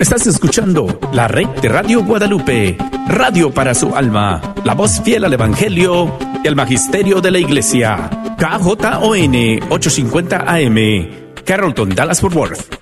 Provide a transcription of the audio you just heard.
Estás escuchando la red de Radio Guadalupe, radio para su alma, la voz fiel al Evangelio y al Magisterio de la Iglesia. KJON 850 AM, Carrollton, Dallas, Fort Worth.